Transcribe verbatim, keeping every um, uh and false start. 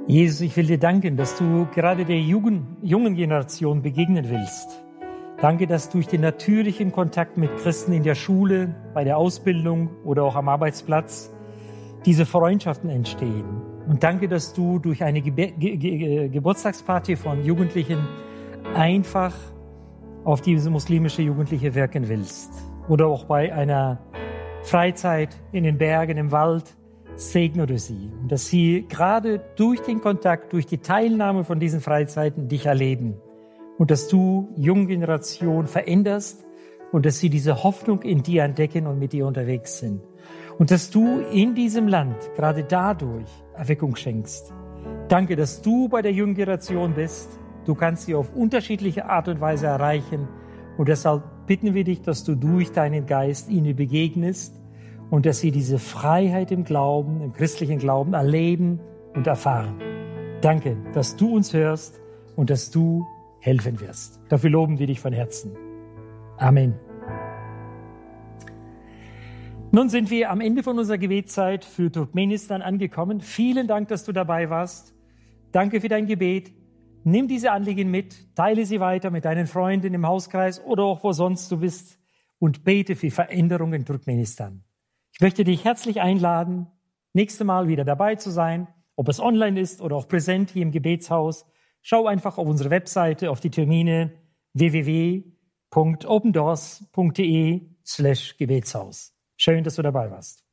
Jesus, ich will dir danken, dass du gerade der jungen, jungen Generation begegnen willst. Danke, dass durch den natürlichen Kontakt mit Christen in der Schule, bei der Ausbildung oder auch am Arbeitsplatz diese Freundschaften entstehen. Und danke, dass du durch eine Ge- Ge- Ge- Geburtstagsparty von Jugendlichen einfach auf diese muslimische Jugendliche wirken willst. Oder auch bei einer Freizeit in den Bergen, im Wald, segne du sie. Und dass sie gerade durch den Kontakt, durch die Teilnahme von diesen Freizeiten dich erleben. Und dass du junge Generation veränderst und dass sie diese Hoffnung in dir entdecken und mit dir unterwegs sind. Und dass du in diesem Land gerade dadurch Erweckung schenkst. Danke, dass du bei der jungen Generation bist. Du kannst sie auf unterschiedliche Art und Weise erreichen. Und deshalb bitten wir dich, dass du durch deinen Geist ihnen begegnest und dass sie diese Freiheit im Glauben, im christlichen Glauben erleben und erfahren. Danke, dass du uns hörst und dass du helfen wirst. Dafür loben wir dich von Herzen. Amen. Nun sind wir am Ende von unserer Gebetszeit für Turkmenistan angekommen. Vielen Dank, dass du dabei warst. Danke für dein Gebet. Nimm diese Anliegen mit, teile sie weiter mit deinen Freunden im Hauskreis oder auch wo sonst du bist und bete für Veränderung in Turkmenistan. Ich möchte dich herzlich einladen, nächstes Mal wieder dabei zu sein, ob es online ist oder auch präsent hier im Gebetshaus. Schau einfach auf unsere Webseite, auf die Termine w w w punkt opendoors punkt d e slash Gebetshaus. Schön, dass du dabei warst.